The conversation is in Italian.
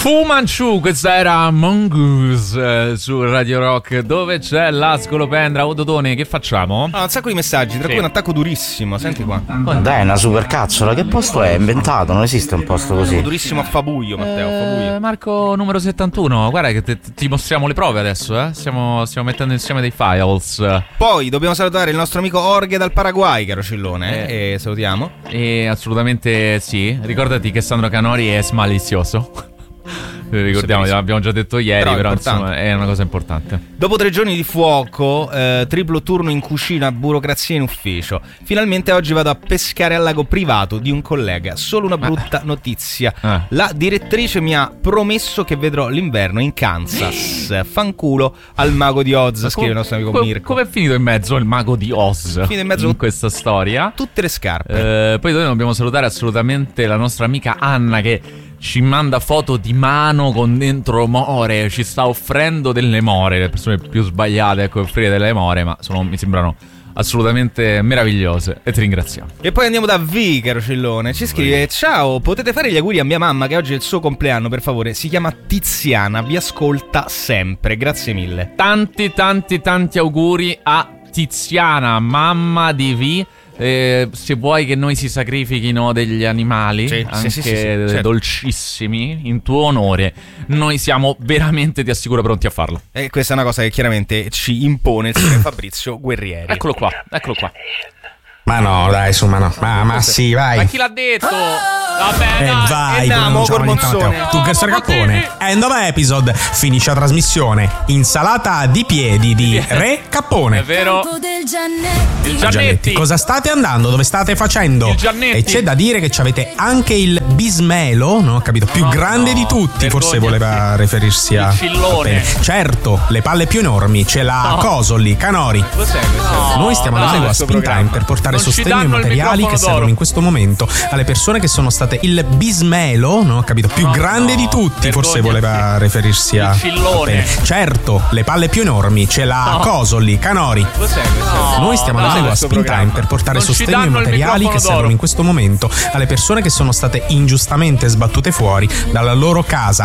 Fu Manchu, questa era Mongoose su Radio Rock, dove c'è la scolopendra. Oh Dodone, che facciamo? Un sacco di messaggi, tra cui un attacco durissimo, senti qua. Dai, una supercazzola, che posto è? Inventato, non esiste un posto così. Durissimo a Fabuio, Matteo, Fabuio. Marco numero 71, guarda che ti mostriamo le prove adesso, stiamo mettendo insieme dei files. Poi dobbiamo salutare il nostro amico Orghe dal Paraguay, caro Cillone, e salutiamo. Assolutamente sì, ricordati che Sandro Canori è malizioso. Ricordiamo, l'abbiamo già detto ieri, però insomma è una cosa importante. Dopo 3 giorni di fuoco, triplo turno in cucina, burocrazia in ufficio, finalmente oggi vado a pescare al lago privato di un collega. Solo una brutta notizia. La direttrice mi ha promesso che vedrò l'inverno in Kansas. Fanculo al mago di Oz, scrive il nostro amico Mirko. Come è finito in mezzo il mago di Oz? Finito in mezzo questa storia. Tutte le scarpe. Poi noi dobbiamo salutare assolutamente la nostra amica Anna, che ci manda foto di mano con dentro more, ci sta offrendo delle more, le persone più sbagliate a offrire delle more, ma mi sembrano assolutamente meravigliose e ti ringraziamo. E poi andiamo da V, caro Cellone, ci scrive: ciao, potete fare gli auguri a mia mamma che oggi è il suo compleanno, per favore? Si chiama Tiziana, vi ascolta sempre, grazie mille. Tanti auguri a Tiziana, mamma di V. Se vuoi che noi si sacrifichino degli animali, sì, certo, dolcissimi in tuo onore, noi siamo veramente, ti assicuro, pronti a farlo. E questa è una cosa che chiaramente ci impone il signor Fabrizio Guerrieri. Eccolo qua. Ma no, dai, su, ma no. Ma sì, vai. Ma chi l'ha detto? Vabbè, vai, tu che sei Cappone. End of episode. Finisce la trasmissione. Insalata di piedi di Re Cappone. È vero. Il Giannetti. Cosa state andando? Dove state facendo? Il Giannetti. E c'è da dire che c'avete anche il bismelo, non ho capito, più grande di tutti. Forse voleva riferirsi a... Il fillone. Certo, le palle più enormi. C'è la Cosoli, Canori. Noi stiamo andando a Spin Time per portare sostegno e materiali che servono in questo momento alle persone che sono state il bismelo, non ho capito, più grande di tutti. Forse voleva riferirsi a... Il fillone. Certo, le palle più enormi. C'è la Cosoli, Canori. Noi stiamo andando a Spin Time per portare sostegno e materiali che servono in questo momento alle persone che sono state ingiustamente sbattute fuori dalla loro casa.